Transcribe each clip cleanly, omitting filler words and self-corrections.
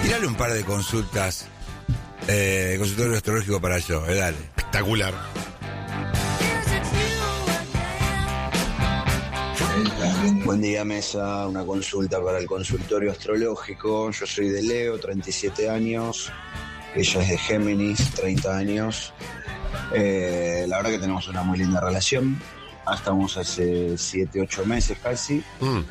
Tirale un par de consultas, consultorio astrológico para yo, dale. Espectacular. Buen día, mesa. Una consulta para el consultorio astrológico. Yo soy de Leo, 37 años. Ella es de Géminis, 30 años. La verdad que tenemos una muy linda relación. Estamos hace 7-8 meses casi.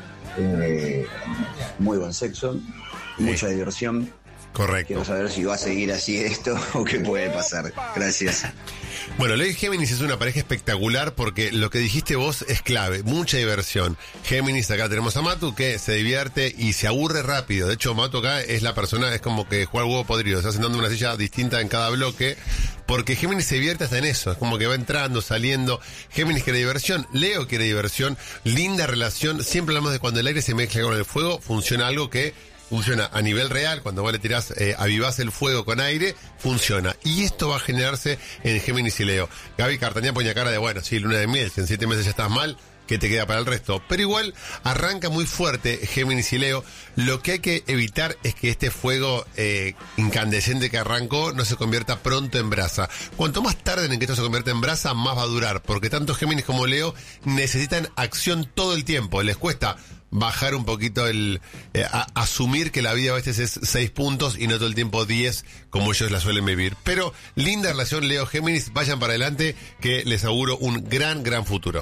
Muy buen sexo, mucha diversión. Correcto. Quiero saber si va a seguir así esto o qué puede pasar. Gracias. Bueno, Leo y Géminis es una pareja espectacular porque lo que dijiste vos es clave, mucha diversión. Géminis, acá tenemos a Matu que se divierte y se aburre rápido. De hecho, Matu acá es la persona, es como que juega al huevo podrido, se está sentando en una silla distinta en cada bloque, porque Géminis se divierte hasta en eso, es como que va entrando, saliendo. Géminis quiere diversión, Leo quiere diversión, linda relación. Siempre hablamos de cuando el aire se mezcla con el fuego, funciona algo que funciona a nivel real. Cuando vos le tirás, avivás el fuego con aire, funciona. Y esto va a generarse en Géminis y Leo. Gaby Cartañá ponía cara de, bueno, sí, luna de miel, si en 7 meses ya estás mal, ¿qué te queda para el resto? Pero igual arranca muy fuerte Géminis y Leo. Lo que hay que evitar es que este fuego incandescente que arrancó no se convierta pronto en brasa. Cuanto más tarden en que esto se convierta en brasa, más va a durar, porque tanto Géminis como Leo necesitan acción todo el tiempo. Les cuesta bajar un poquito asumir que la vida a veces es 6 puntos y no todo el tiempo 10 como ellos la suelen vivir. Pero linda relación Leo-Géminis, vayan para adelante que les auguro un gran futuro.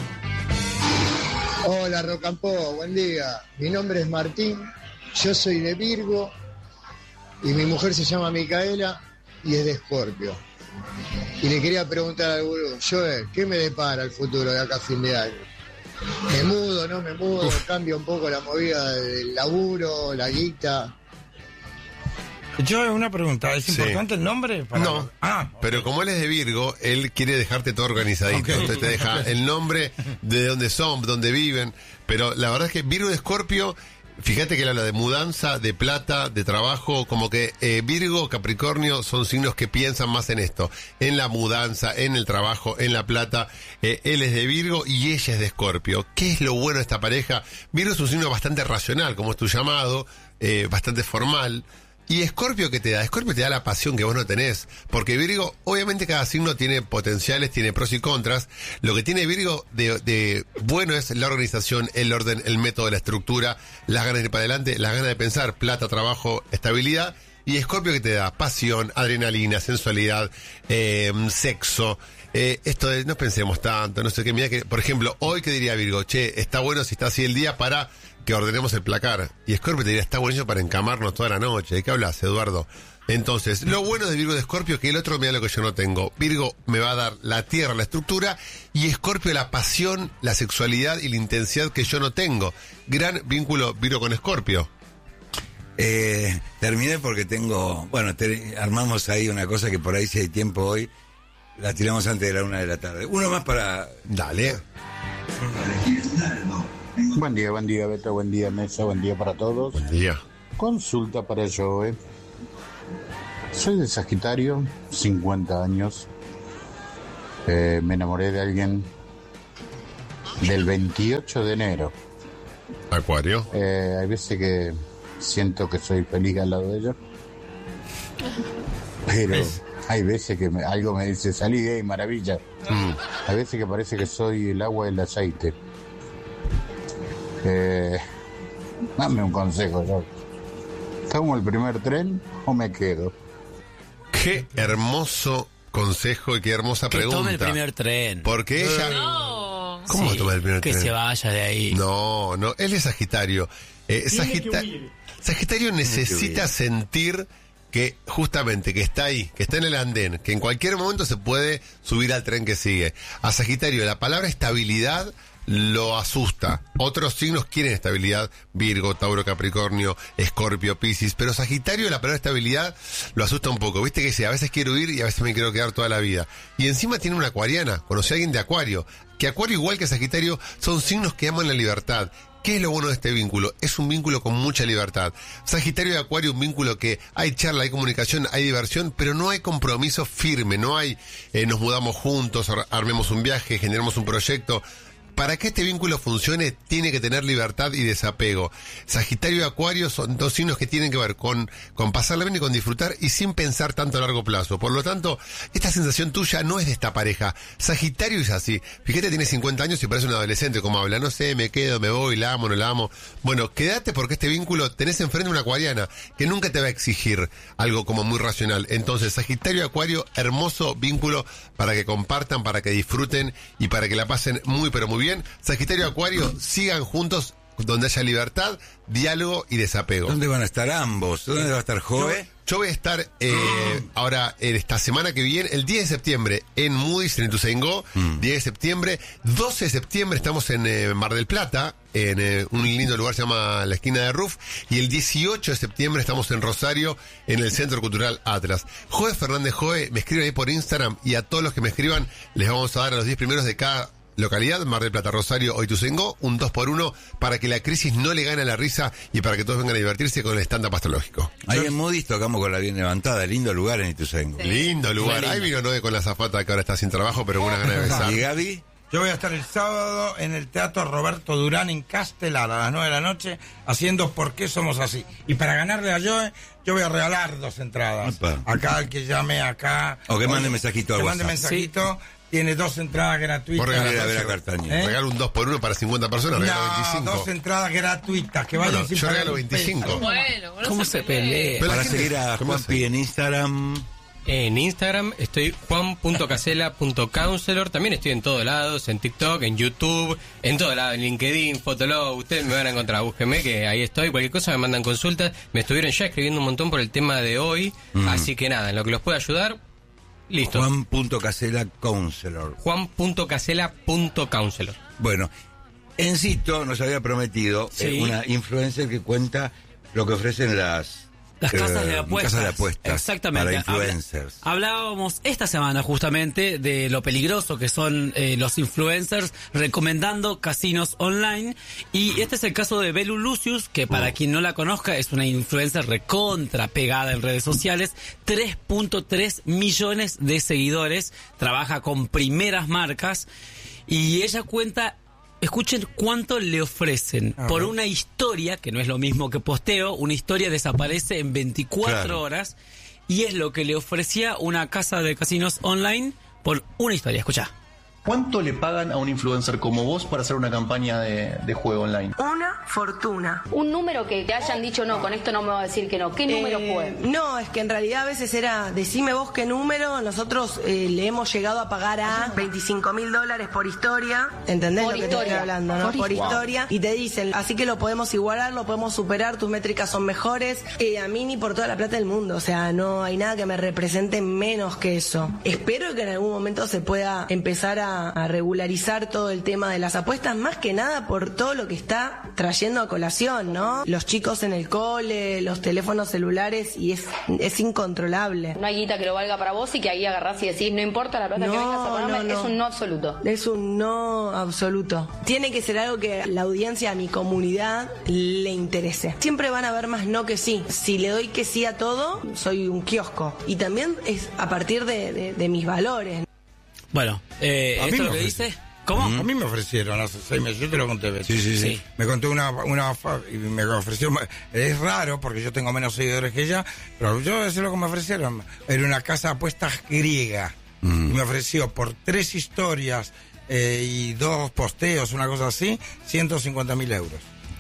Hola Rocampo, buen día. Mi nombre es Martín, yo soy de Virgo y mi mujer se llama Micaela y es de Escorpio. Y le quería preguntar al gurú, Joel, ¿qué me depara el futuro de acá a fin de año? ¿Me mudo, no me mudo? ¿Cambia un poco la movida del laburo, la guita? Yo, una pregunta, ¿es importante el nombre? No, pero como él es de Virgo, él quiere dejarte todo organizadito. Okay. Entonces te deja el nombre, de dónde son, dónde viven. Pero la verdad es que Virgo y Escorpio, fíjate que él habla de mudanza, de plata, de trabajo, como que Virgo, Capricornio son signos que piensan más en esto, en la mudanza, en el trabajo, en la plata. Él es de Virgo y ella es de Escorpio. ¿Qué es lo bueno de esta pareja? Virgo es un signo bastante racional, como es tu llamado, bastante formal. ¿Y Escorpio qué te da? Escorpio te da la pasión que vos no tenés. Porque Virgo, obviamente cada signo tiene potenciales, tiene pros y contras. Lo que tiene Virgo de bueno es la organización, el orden, el método, la estructura, las ganas de ir para adelante, las ganas de pensar, plata, trabajo, estabilidad. Y Escorpio que te da pasión, adrenalina, sensualidad, sexo. Esto de no pensemos tanto, no sé qué. Mira que, por ejemplo, hoy que diría Virgo, che, está bueno si está así el día para que ordenemos el placar. Y Escorpio te diría, está buenísimo para encamarnos toda la noche. ¿De qué hablas, Eduardo? Entonces, lo bueno de Virgo y de Escorpio, que el otro me da lo que yo no tengo. Virgo me va a dar la tierra, la estructura, y Escorpio la pasión, la sexualidad y la intensidad que yo no tengo. Gran vínculo Virgo con Escorpio. Terminé porque tengo, bueno, armamos ahí una cosa que por ahí si hay tiempo hoy, la tiramos antes de la 1 de la tarde. Uno más para... Dale. Buen día, Beto, buen día, mesa, buen día para todos. Buen día. Consulta para Joe. Soy de Sagitario, 50 años. Me enamoré de alguien del 28 de enero. Acuario. Hay veces que siento que soy feliz al lado de ella. Pero hay veces que algo me dice, salí de ahí, maravilla. Hay veces que parece que soy el agua y el aceite. Dame un consejo, yo. ¿Tomo el primer tren o me quedo? Qué hermoso consejo y qué hermosa pregunta. Que tome el primer tren. Porque ella... No. ¿Cómo va a tomar el primer tren? Que se vaya de ahí. No, él es Sagitario. Sagitario necesita sentir que justamente que está ahí, que está en el andén, que en cualquier momento se puede subir al tren que sigue. A Sagitario la palabra estabilidad lo asusta. Otros signos quieren estabilidad, Virgo, Tauro, Capricornio, Escorpio, Piscis, pero Sagitario la palabra estabilidad lo asusta un poco. Viste que sí, a veces quiero huir y a veces me quiero quedar toda la vida. Y encima tiene una acuariana, conocí a alguien de Acuario, que Acuario igual que Sagitario son signos que aman la libertad. ¿Qué es lo bueno de este vínculo? Es un vínculo con mucha libertad. Sagitario y Acuario, un vínculo que hay charla, hay comunicación, hay diversión, pero no hay compromiso firme, no hay nos mudamos juntos, armemos un viaje, generemos un proyecto. para que este vínculo funcione, tiene que tener libertad y desapego. Sagitario y Acuario son dos signos que tienen que ver con pasarla bien y con disfrutar y sin pensar tanto a largo plazo. Por lo tanto, esta sensación tuya no es de esta pareja. Sagitario es así. Fíjate, tiene 50 años y parece un adolescente, como habla. No sé, me quedo, me voy, la amo, no la amo. Bueno, quédate porque este vínculo tenés enfrente una acuariana que nunca te va a exigir algo como muy racional. Entonces, Sagitario y Acuario, hermoso vínculo para que compartan, para que disfruten y para que la pasen muy pero muy bien. Sagitario y Acuario, sigan juntos donde haya libertad, diálogo y desapego. ¿Dónde van a estar ambos? ¿Dónde va a estar Joe? Yo voy a estar ahora, en esta semana que viene, el 10 de septiembre, en Moody's, en Ituzaingó, 10 de septiembre. 12 de septiembre estamos en Mar del Plata, en un lindo lugar que se llama La Esquina de Ruf. Y el 18 de septiembre estamos en Rosario, en el Centro Cultural Atlas. Joe Fernández Joe, me escriben ahí por Instagram, y a todos los que me escriban les vamos a dar a los 10 primeros de cada localidad, Mar del Plata, Rosario o Ituzaingó, un 2x1 para que la crisis no le gane a la risa y para que todos vengan a divertirse con el stand-up astrológico. Ahí en Moody's tocamos con la bien levantada, lindo lugar en Ituzaingó. Sí. Lindo lugar. Ahí vino Noé con la zafata que ahora está sin trabajo, pero con una gana de besar. ¿Y Gaby? Yo voy a estar el sábado en el Teatro Roberto Durán en Castelar a las 9 de la noche haciendo ¿Por qué somos así? Y para ganarle a Joe, yo voy a regalar 2 entradas. Opa. Acá el que llame acá. O que mande mensajito al que mande WhatsApp. mensajito. Sí. Tiene 2 entradas gratuitas. Por regalar a ver a Cartaña. Regalo un 2x1 para 50 personas, regalo 25. 2 entradas gratuitas que vayan sin yo pagar regalo 25. Bueno, ¿Cómo se pelea? Pero la Para gente- seguir a ¿cómo Juanpi hace? en Instagram. En Instagram estoy juan.casela.counselor. También estoy en todos lados, en TikTok, en YouTube, en todos lados, en LinkedIn, Fotolog. Ustedes me van a encontrar, búsquenme que ahí estoy. Cualquier cosa me mandan consultas. Me estuvieron ya escribiendo un montón por el tema de hoy. Así que nada, en lo que los pueda ayudar, listo. Juan.casela Counselor. Juan.casela.counselor. Bueno, Encito nos había prometido Sí. una influencer que cuenta lo que ofrecen las casas de apuestas. casas de apuestas Exactamente. para influencers. Hablábamos esta semana justamente de lo peligroso que son los influencers recomendando casinos online. Y este es el caso de Belu Lucius, que para quien no la conozca es una influencer recontra pegada en redes sociales. 3.3 millones de seguidores. Trabaja con primeras marcas. Y ella cuenta... Escuchen cuánto le ofrecen por una historia, que no es lo mismo que posteo, una historia desaparece en 24 Claro. horas y es lo que le ofrecía una casa de casinos online por una historia. Escucha. ¿Cuánto le pagan a un influencer como vos para hacer una campaña de juego online? Una fortuna. Un número que te hayan dicho no, con esto no me va a decir que no. ¿Qué número fue? No, es que en realidad a veces era, decime vos qué número, nosotros le hemos llegado a pagar a $25.000 por historia, ¿entendés Por lo que te historia. estoy hablando, no? Por historia, y te dicen, así que lo podemos igualar, lo podemos superar, tus métricas son mejores, a mí ni por toda la plata del mundo, o sea, no hay nada que me represente menos que eso. Espero que en algún momento se pueda empezar a regularizar todo el tema de las apuestas, más que nada por todo lo que está trayendo a colación, ¿no? Los chicos en el cole, los teléfonos celulares, y es incontrolable. No hay guita que lo valga para vos y que ahí agarrás y decís, no importa la plata que vengas a ponerme, es un no absoluto. Es un no absoluto. Tiene que ser algo que la audiencia, a mi comunidad, le interese. Siempre van a haber más no que sí. Si le doy que sí a todo, soy un kiosco. Y también es a partir de mis valores. Bueno, mí esto me lo que ofrece. dice... ¿Cómo? A mí me ofrecieron hace 6 meses, yo te lo conté, Beto. Sí. Me contó una y me ofrecieron, es raro porque yo tengo menos seguidores que ella, pero yo sé lo que me ofrecieron. Era una casa de apuestas griega. Y me ofreció por 3 historias y 2 posteos, una cosa así, 150.000 euros.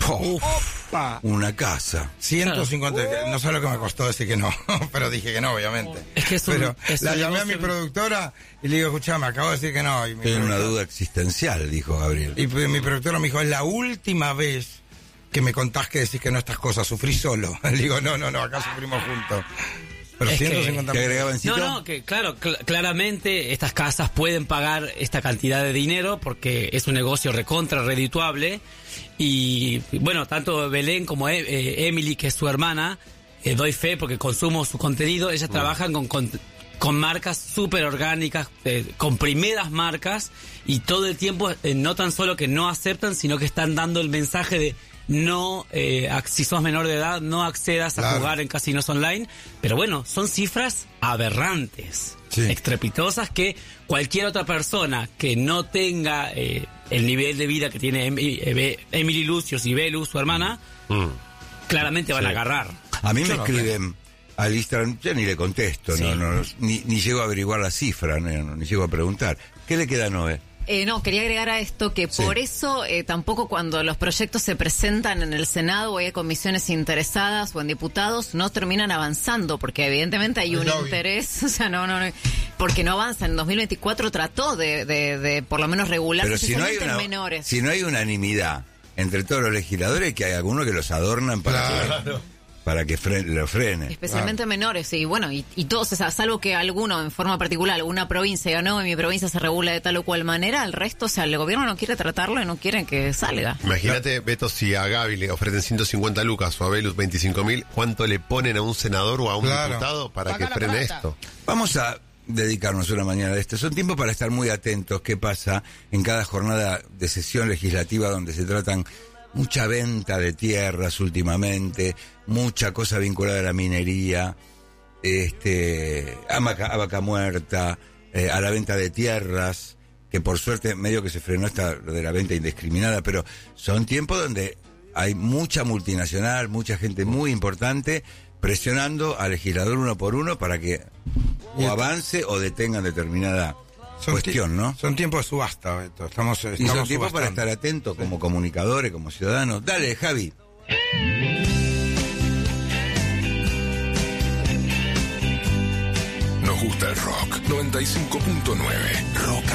Opa. Una casa. 150, no sé lo que me costó decir que no, pero dije que no, obviamente. Es que pero es la un llamé a mi negocio... productora y le digo, escuchame, acabo de decir que no. Y mi Tiene una productora- duda existencial, dijo Gabriel. Y mi productora me dijo, es la última vez que me contás que decís que no estas cosas, sufrí solo. Le digo, no, acá sufrimos juntos. Pero Es que- 150 ¿Qué agregaba Encito? No, que claro, claramente estas casas pueden pagar esta cantidad de dinero porque es un negocio recontra redituable. Y bueno, tanto Belén como Emily, que es su hermana, doy fe porque consumo su contenido, ellas trabajan con marcas súper orgánicas, con primeras marcas, y todo el tiempo no tan solo que no aceptan, sino que están dando el mensaje de no, si sos menor de edad, no accedas a jugar en casinos online. Pero bueno, son cifras aberrantes, estrepitosas, que cualquier otra persona que no tenga el nivel de vida que tiene Emily Lucios y Belu, su hermana, claramente van a agarrar. A mí me escriben al Instagram, yo ni le contesto, ni llego a averiguar la cifra, ni llego a preguntar. ¿Qué le queda a Noé? No, quería agregar a esto que por eso tampoco cuando los proyectos se presentan en el Senado o hay comisiones interesadas o en diputados no terminan avanzando porque evidentemente hay un interés, o sea, no, porque no avanzan. En 2024 trató de por lo menos regular, pero especialmente en menores. Si no hay unanimidad entre todos los legisladores, que hay algunos que los adornan para que lo frene. Especialmente menores, y bueno, y todos, o sea, salvo que alguno en forma particular, alguna provincia diga, no, en mi provincia se regula de tal o cual manera, el resto, o sea, el gobierno no quiere tratarlo y no quieren que salga. Imagínate, Beto, si a Gaby le ofrecen 150 lucas o a Belus 25.000, ¿cuánto le ponen a un senador o a un diputado para que frene esto? Vamos a dedicarnos una mañana de esto. Son tiempos para estar muy atentos qué pasa en cada jornada de sesión legislativa donde se tratan mucha venta de tierras últimamente, mucha cosa vinculada a la minería, a vaca muerta, a la venta de tierras, que por suerte medio que se frenó lo de la venta indiscriminada, pero son tiempos donde hay mucha multinacional, mucha gente muy importante presionando al legislador uno por uno para que o avance o detengan determinada cuestión, ¿no? Son tiempos de subasta, Beto. Estamos son tiempos para estar atentos como comunicadores, como ciudadanos. Dale, Javi. Nos gusta el rock. 95.9 Rock